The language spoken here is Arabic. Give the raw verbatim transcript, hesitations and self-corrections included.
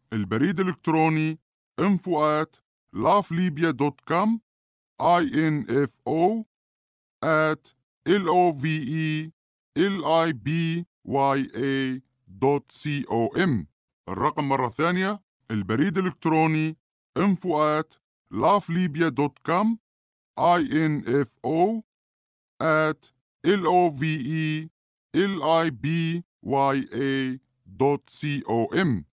البريد الإلكتروني info at laflibia dot com info at love libya dot com. الرقم مرة ثانية، البريد الإلكتروني info at laflibia dot com info at love libya dot com.